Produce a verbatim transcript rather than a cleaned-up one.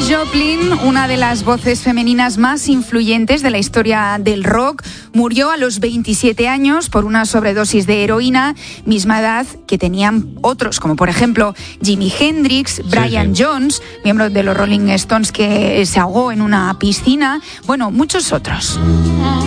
Joplin, una de las voces femeninas más influyentes de la historia del rock, murió a los veintisiete años por una sobredosis de heroína, misma edad que tenían otros, como por ejemplo Jimi Hendrix, Brian sí, sí. Jones, miembro de los Rolling Stones que se ahogó en una piscina, bueno, muchos otros.